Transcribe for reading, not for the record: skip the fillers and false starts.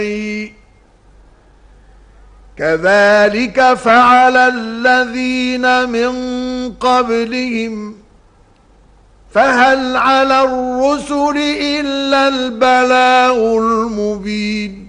كذلك فعل الذين من قبلهم فهل على الرسل إلا البلاغ المبين